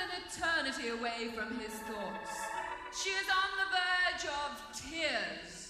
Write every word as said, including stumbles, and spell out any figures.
an eternity away from his thoughts. She is on the verge of tears.